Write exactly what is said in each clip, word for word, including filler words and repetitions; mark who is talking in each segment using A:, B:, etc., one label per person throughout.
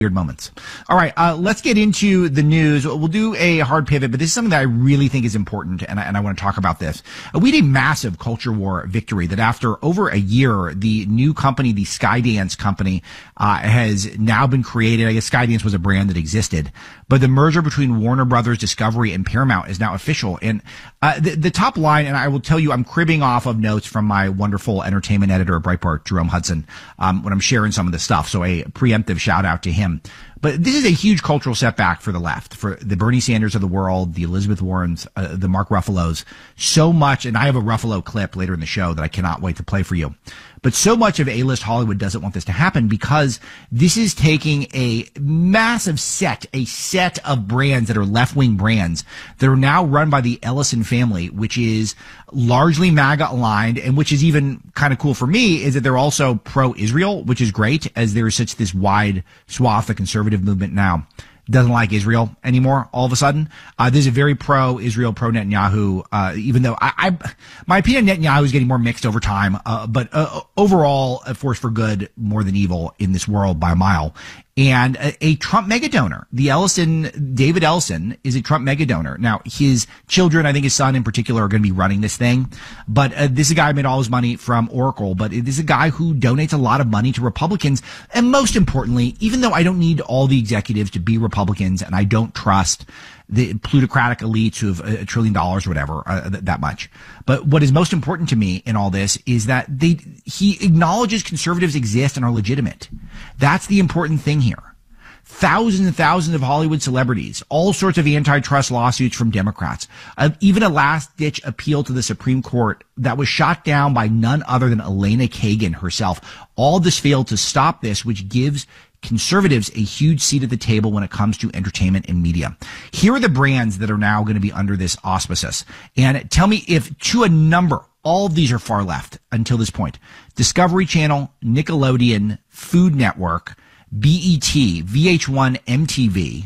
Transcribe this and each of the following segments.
A: Weird moments. All right, uh, let's get into the news. We'll do a hard pivot, but this is something that I really think is important, and I, and I want to talk about this. Uh, we had a massive culture war victory that after over a year, the new company, the Skydance company, uh, has now been created. I guess Skydance was a brand that existed, but the merger between Warner Brothers Discovery and Paramount is now official. And uh, the, the top line, and I will tell you, I'm cribbing off of notes from my wonderful entertainment editor at Breitbart, Jerome Hudson, um, when I'm sharing some of this stuff. So a preemptive shout out to him. But this is a huge cultural setback for the left, for the Bernie Sanders of the world, the Elizabeth Warrens, uh, the Mark Ruffalos. So much, and I have a Ruffalo clip later in the show that I cannot wait to play for you. But so much of A-list Hollywood doesn't want this to happen because this is taking a massive set, a set of brands that are left-wing brands that are now run by the Ellison family, which is largely MAGA aligned, and which is even kind of cool for me is that they're also pro-Israel, which is great, as there is such this wide swath of conservative movement now doesn't like Israel anymore all of a sudden. Uh, there's a very pro-Israel, pro-Netanyahu, uh, even though I, I, my opinion on Netanyahu is getting more mixed over time, uh, but uh, overall a force for good more than evil in this world by a mile. And a, a Trump mega donor. The Ellison, David Ellison is a Trump mega donor. Now, his children, I think his son in particular, are going to be running this thing. But uh, this is a guy who made all his money from Oracle. But this is a guy who donates a lot of money to Republicans. And most importantly, even though I don't need all the executives to be Republicans and I don't trust the plutocratic elites who have a trillion dollars or whatever, uh, th- that much. But what is most important to me in all this is that they, he acknowledges conservatives exist and are legitimate. That's the important thing here. Thousands and thousands of Hollywood celebrities, all sorts of antitrust lawsuits from Democrats, uh, even a last-ditch appeal to the Supreme Court that was shot down by none other than Elena Kagan herself. All this failed to stop this, which gives conservatives a huge seat at the table when it comes to entertainment and media. Here are the brands that are now going to be under this auspices. And tell me if, to a number, all of these are far left until this point. Discovery Channel, Nickelodeon, Food Network, B E T, V H one, M T V,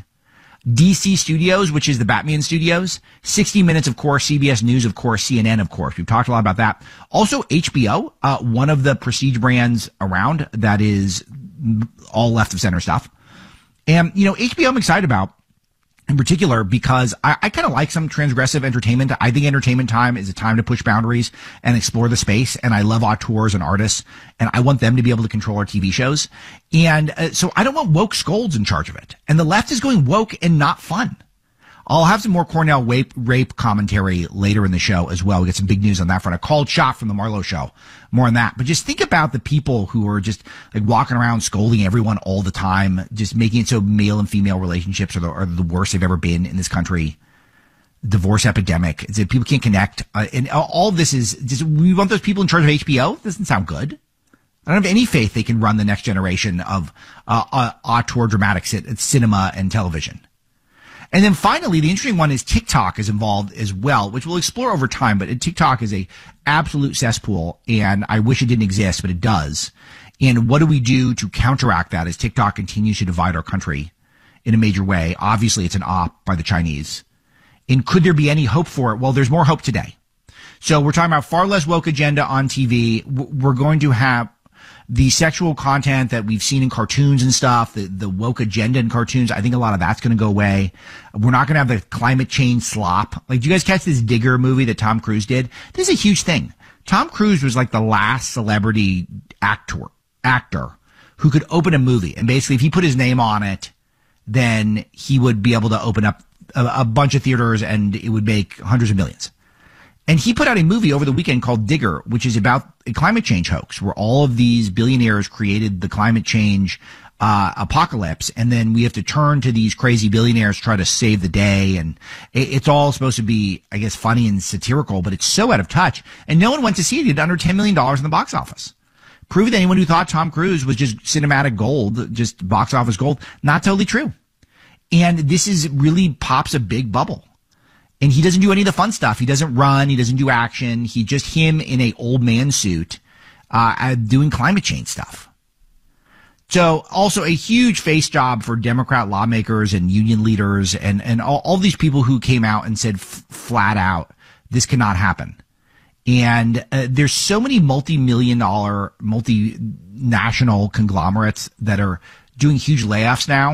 A: D C Studios, which is the Batman Studios, sixty minutes, of course, C B S News, of course, C N N, of course. We've talked a lot about that. Also, H B O, uh, one of the prestige brands around that is all left of center stuff. And, you know, H B O I'm excited about in particular because I, I kind of like some transgressive entertainment. I think entertainment time is a time to push boundaries and explore the space. And I love auteurs and artists, and I want them to be able to control our T V shows. And uh, so I don't want woke scolds in charge of it. And the left is going woke and not fun. I'll have some more Cornell rape, rape commentary later in the show as well. We get some big news on that front. A called shot from the Marlowe show. More on that. But just think about the people who are just like walking around scolding everyone all the time, just making it so male and female relationships are the, are the worst they've ever been in this country. Divorce epidemic. It's that people can't connect. Uh, and all of this is just, we want those people in charge of H B O? Doesn't sound good. I don't have any faith they can run the next generation of uh, uh, auteur dramatic cinema and television. And then finally, the interesting one is TikTok is involved as well, which we'll explore over time. But TikTok is a absolute cesspool, and I wish it didn't exist, but it does. And what do we do to counteract that as TikTok continues to divide our country in a major way? Obviously, it's an op by the Chinese. And could there be any hope for it? Well, there's more hope today. So we're talking about far less woke agenda on T V. We're going to have the sexual content that we've seen in cartoons and stuff, the, the woke agenda in cartoons. I think a lot of that's going to go away. We're not going to have the climate change slop. Like, do you guys catch this Digger movie that Tom Cruise did? This is a huge thing. Tom Cruise was like the last celebrity actor, actor who could open a movie. And basically, if he put his name on it, then he would be able to open up a, a bunch of theaters and it would make hundreds of millions. And he put out a movie over the weekend called Digger, which is about a climate change hoax where all of these billionaires created the climate change uh apocalypse, and then we have to turn to these crazy billionaires to try to save the day. And it, it's all supposed to be, I guess, funny and satirical, but it's so out of touch. And no one went to see it. It did under ten million dollars in the box office. Prove to anyone who thought Tom Cruise was just cinematic gold, just box office gold. Not totally true. And this is really pops a big bubble. And he doesn't do any of the fun stuff. He doesn't run. He doesn't do action. He just him in a old man suit, uh, doing climate change stuff. So also a huge face job for Democrat lawmakers and union leaders and, and all, all these people who came out and said f- flat out, this cannot happen. And uh, there's so many multi-million dollar, multinational conglomerates that are doing huge layoffs now.